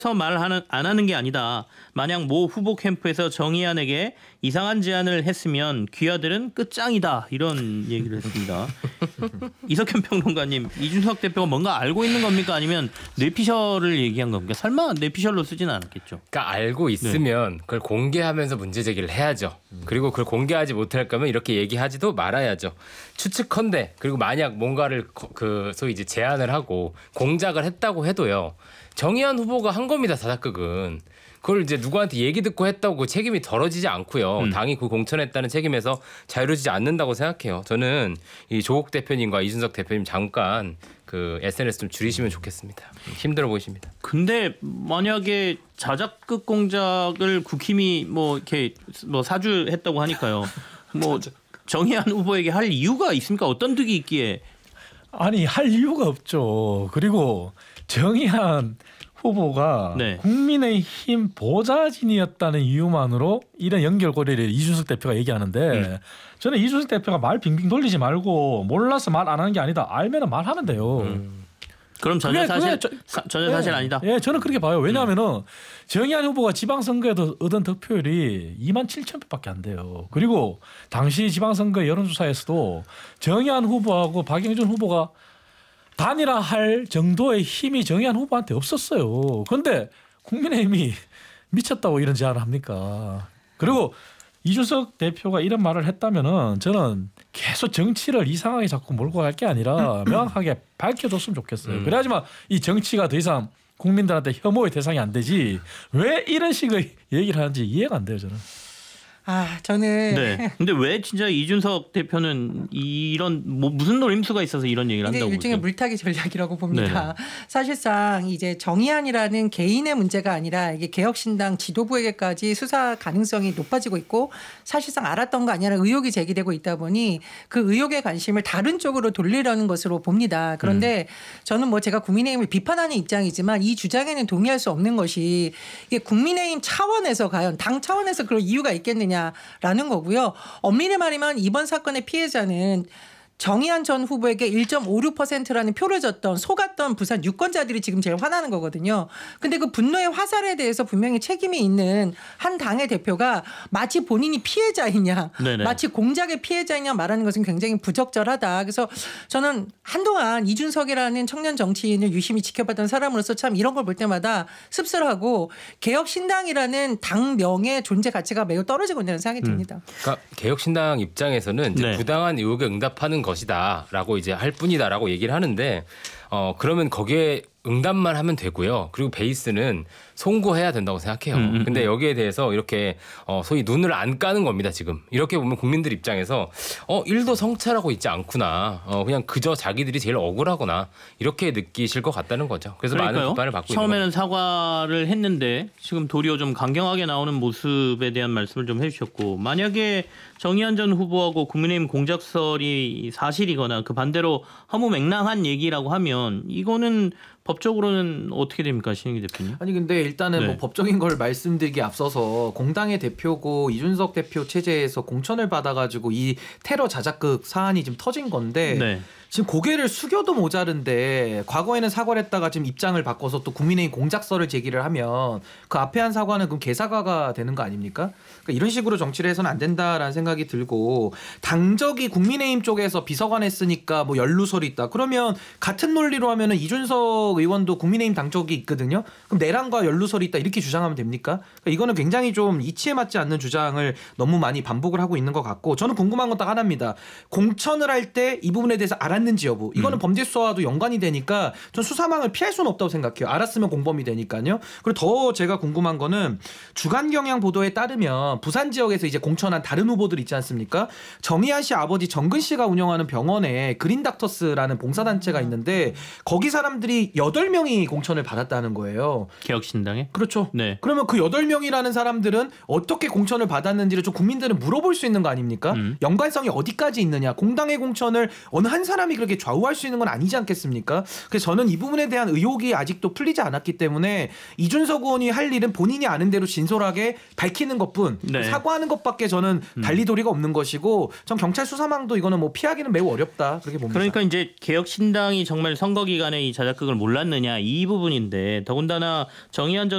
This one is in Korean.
말을 안 하는 게 아니다. 만약 모 후보 캠프에서 정의안에게 이상한 제안을 했으면 귀하들은 끝장이다. 이런 얘기를 했습니다. 이석현 평론가님, 이준석 대표가 뭔가 알고 있는 겁니까? 아니면 뇌피셜을 얘기한 겁니까? 설마 뇌피셜로 쓰지는 않았겠죠. 그러니까 알고 있으면 그걸 공개하면서 문제 제기를 해야죠. 그리고 그걸 공개하지 못할 거면 이렇게 얘기하지도 말아야죠. 추측컨대 그리고 만약 뭔가를 소위 이제 제안을 하고 공작을 했다고 해도요. 정의안 후보가 한 겁니다. 다작극은. 그걸 이제 누구한테 얘기 듣고 했다고 책임이 덜어지지 않고요. 당이 그 공천했다는 책임에서 자유로워지지 않는다고 생각해요. 저는 이 조국 대표님과 이준석 대표님 잠깐 그 SNS 좀 줄이시면 좋겠습니다. 힘들어 보이십니다. 근데 만약에 자작극 공작을 국힘이 이렇게 사주했다고 하니까요. 정의안 후보에게 할 이유가 있습니까? 어떤 득이 있기에? 아니 할 이유가 없죠. 그리고 정의안 후보가 네. 국민의힘 보좌진이었다는 이유만으로 이런 연결고리를 이준석 대표가 얘기하는데 저는 이준석 대표가 말 빙빙 돌리지 말고 몰라서 말 안 하는 게 아니다. 알면 말하면 돼요. 그럼 전혀 사실 아니다. 예, 저는 그렇게 봐요. 왜냐하면은 정의안 후보가 지방선거에도 얻은 득표율이 27,000표밖에 안 돼요. 그리고 당시 지방선거 여론조사에서도 정의안 후보하고 박영준 후보가 단일화할 정도의 힘이 정의안 후보한테 없었어요. 그런데 국민의힘이 미쳤다고 이런 제안을 합니까? 그리고 이준석 대표가 이런 말을 했다면은 저는 계속 정치를 이상하게 자꾸 몰고 갈 게 아니라 명확하게 밝혀줬으면 좋겠어요. 그래야지만 이 정치가 더 이상 국민들한테 혐오의 대상이 안 되지 왜 이런 식의 얘기를 하는지 이해가 안 돼요. 저는. 저는 네. 근데 왜 진짜 이준석 대표는 이런 무슨 노림수가 있어서 이런 얘기를 한다고 일종의 보세요? 물타기 전략이라고 봅니다. 네네. 사실상 이제 정의안이라는 개인의 문제가 아니라 이게 개혁신당 지도부에게까지 수사 가능성이 높아지고 있고 사실상 알았던 거 아니라 의혹이 제기되고 있다 보니 그 의혹의 관심을 다른 쪽으로 돌리려는 것으로 봅니다. 그런데 저는 제가 국민의힘을 비판하는 입장이지만 이 주장에는 동의할 수 없는 것이 이게 국민의힘 차원에서 과연 당 차원에서 그럴 이유가 있겠느냐. 라는 거고요. 엄밀히 말하면 이번 사건의 피해자는 정의안 전 후보에게 1.56%라는 표를 줬던 속았던 부산 유권자들이 지금 제일 화나는 거거든요. 근데 그 분노의 화살에 대해서 분명히 책임이 있는 한 당의 대표가 마치 본인이 피해자이냐 네네. 마치 공작의 피해자이냐 말하는 것은 굉장히 부적절하다. 그래서 저는 한동안 이준석이라는 청년 정치인을 유심히 지켜봤던 사람으로서 참 이런 걸 볼 때마다 씁쓸하고 개혁신당이라는 당명의 존재 가치가 매우 떨어지고 있다는 생각이 듭니다. 그러니까 개혁신당 입장에서는 이제 부당한 의혹에 응답하는 것이다라고 이제 할 뿐이다라고 얘기를 하는데 그러면 거기에 응답만 하면 되고요. 그리고 베이스는 송구해야 된다고 생각해요. 근데 여기에 대해서 이렇게 소위 눈을 안 까는 겁니다. 지금 이렇게 보면 국민들 입장에서 일도 성찰하고 있지 않구나. 그냥 그저 자기들이 제일 억울하구나 이렇게 느끼실 것 같다는 거죠. 그래서 많은 비판을 받고 처음에는 있는 사과를 했는데 지금 도리어 좀 강경하게 나오는 모습에 대한 말씀을 좀 해주셨고 만약에 정의안 전 후보하고 국민의힘 공작설이 사실이거나 그 반대로 허무맹랑한 얘기라고 하면 이거는 법적으로는 어떻게 됩니까, 신영기 대표님? 아니 근데 일단은 법적인 걸 말씀드리기 앞서서 공당의 대표고 이준석 대표 체제에서 공천을 받아가지고 이 테러 자작극 사안이 지금 터진 건데 지금 고개를 숙여도 모자른데 과거에는 사과를 했다가 지금 입장을 바꿔서 또 국민의힘 공작설을 제기를 하면 그 앞에 한 사과는 그럼 개사과가 되는 거 아닙니까? 그러니까 이런 식으로 정치를 해서는 안 된다라는 생각이 들고 당적이 국민의힘 쪽에서 비서관 했으니까 연루설이 있다. 그러면 같은 논리로 하면은 이준석 의원도 국민의힘 당적이 있거든요. 그럼 내란과 연루설이 있다 이렇게 주장하면 됩니까? 그러니까 이거는 굉장히 좀 이치에 맞지 않는 주장을 너무 많이 반복을 하고 있는 것 같고 저는 궁금한 건 딱 하나입니다. 공천을 할 때 이 부분에 대해서 알았는지 여부. 이거는 범죄 수사와도 연관이 되니까 전 수사망을 피할 수는 없다고 생각해요. 알았으면 공범이 되니까요. 그리고 더 제가 궁금한 거는 주간경향 보도에 따르면 부산 지역에서 이제 공천한 다른 후보들 있지 않습니까? 정의안 씨 아버지 정근 씨가 운영하는 병원에 그린닥터스라는 봉사단체가 있는데 거기 사람들이 8명이 공천을 받았다는 거예요. 개혁신당에? 그렇죠. 네. 그러면 그 8명이라는 사람들은 어떻게 공천을 받았는지를 좀 국민들은 물어볼 수 있는 거 아닙니까? 연관성이 어디까지 있느냐. 공당의 공천을 어느 한 사람이 사람이 그렇게 좌우할 수 있는 건 아니지 않겠습니까? 그래서 저는 이 부분에 대한 의혹이 아직도 풀리지 않았기 때문에 이준석 의원이 할 일은 본인이 아는 대로 진솔하게 밝히는 것뿐 네. 사과하는 것밖에 저는 달리 도리가 없는 것이고 전 경찰 수사망도 이거는 뭐 피하기는 매우 어렵다 그렇게 봅니다. 그러니까 이제 개혁신당이 정말 선거 기간에 이 자작극을 몰랐느냐 이 부분인데 더군다나 정의한 전